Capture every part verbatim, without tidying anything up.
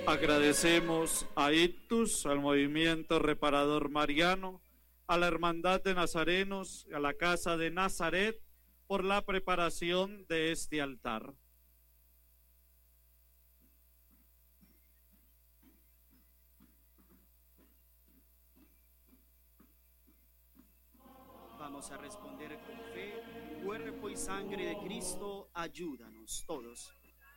Agradecemos a Ictus, al Movimiento Reparador Mariano, a la Hermandad de Nazarenos, a la Casa de Nazaret, por la preparación de este altar. Vamos a responder con fe. Cuerpo y sangre de Cristo, ayúdanos todos.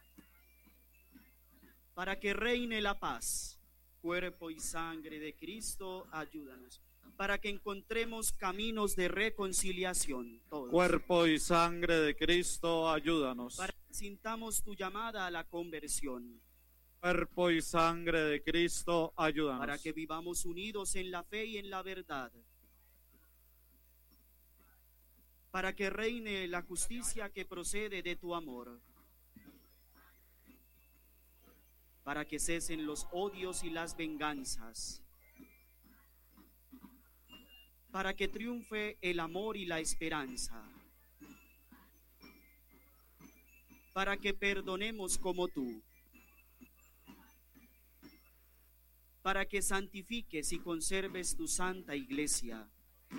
Para que reine la paz. Cuerpo y sangre de Cristo, ayúdanos. Para que encontremos caminos de reconciliación todos. Cuerpo y sangre de Cristo, ayúdanos. Para que sintamos tu llamada a la conversión. Cuerpo y sangre de Cristo, ayúdanos. Para que vivamos unidos en la fe y en la verdad. Para que reine la justicia que procede de tu amor. Para que cesen los odios y las venganzas. Para que triunfe el amor y la esperanza. Para que perdonemos como tú. Para que santifiques y conserves tu santa iglesia.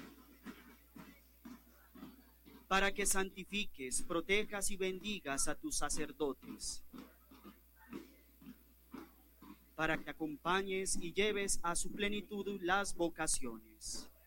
Para que santifiques, protejas y bendigas a tus sacerdotes. Para que acompañes y lleves a su plenitud las vocaciones.